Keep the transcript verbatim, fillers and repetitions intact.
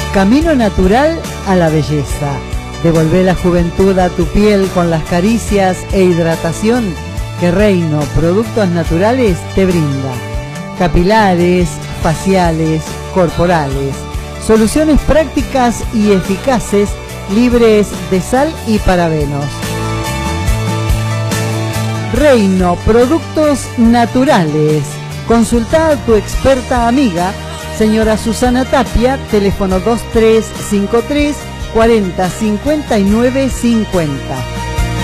Camino natural a la belleza. Devolvé la juventud a tu piel con las caricias e hidratación que Reino Productos Naturales te brinda. Capilares, faciales, corporales. Soluciones prácticas y eficaces, libres de sal y parabenos. Reino Productos Naturales. Consulta a tu experta amiga, señora Susana Tapia, teléfono dos tres cinco tres, cuarenta, cincuenta y nueve, cincuenta.